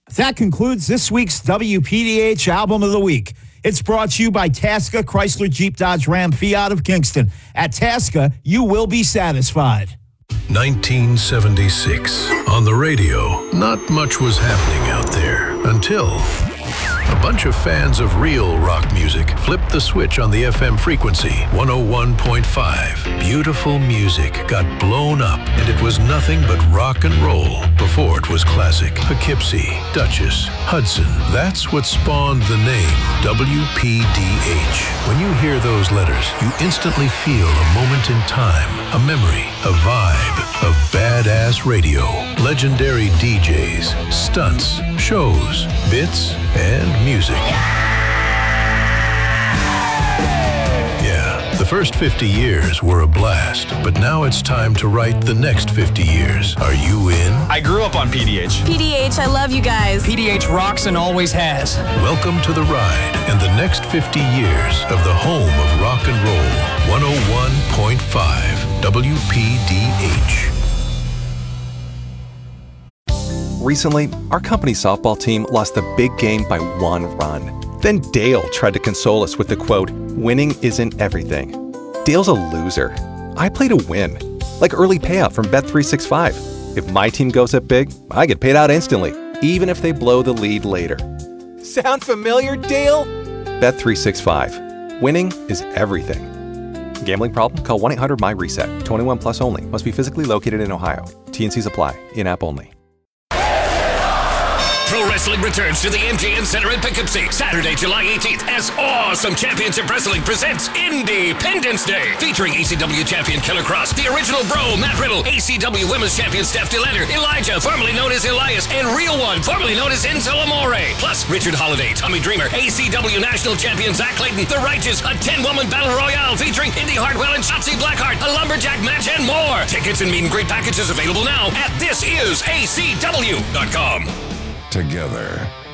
That concludes this week's WPDH Album of the Week. It's brought to you by Tasca Chrysler Jeep Dodge Ram Fiat of Kingston. At Tasca, you will be satisfied. 1976. On the radio, not much was happening out there until a bunch of fans of real rock music flipped the switch on the FM frequency, 101.5. Beautiful music got blown up, and it was nothing but rock and roll before it was classic. Poughkeepsie, Dutchess, Hudson. That's what spawned the name WPDH. When you hear those letters, you instantly feel a moment in time, a memory, a vibe of badass radio, legendary DJs, stunts, shows, bits, and music. Yeah, the first 50 years were a blast, but now it's time to write the next 50 years. Are you in? I grew up on PDH. PDH, I love you guys. PDH rocks and always has. Welcome to the ride and the next 50 years of the home of rock and roll. 101.5 WPDH. Recently, our company's softball team lost the big game by 1 run. Then Dale tried to console us with the quote, "Winning isn't everything." Dale's a loser. I play to win. Like early payout from Bet365. If my team goes up big, I get paid out instantly, even if they blow the lead later. Sound familiar, Dale? Bet365. Winning is everything. Gambling problem? Call 1-800-MY-RESET. 21 plus only. Must be physically located in Ohio. T&Cs apply. In-app only. Pro Wrestling returns to the MGM Center in Poughkeepsie, Saturday, July 18th, as Awesome Championship Wrestling presents Independence Day, featuring ECW champion Killer Cross, the original Bro, Matt Riddle, ECW Women's Champion Steph DeLander, Elijah, formerly known as Elias, and Real One, formerly known as Enzo Amore, plus Richard Holiday, Tommy Dreamer, ACW National Champion Zach Clayton, The Righteous, a 10-woman battle royale featuring Indy Hartwell and Shotzi Blackheart, a lumberjack match, and more. Tickets and meet and greet packages available now at thisisacw.com. Together,